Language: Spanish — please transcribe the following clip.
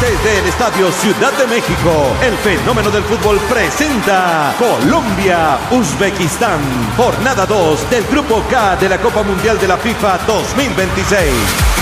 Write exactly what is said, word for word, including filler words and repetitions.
Desde el Estadio Ciudad de México, el fenómeno del fútbol presenta Colombia-Uzbekistán, jornada dos del Grupo K de la Copa Mundial de la FIFA dos mil veintiséis.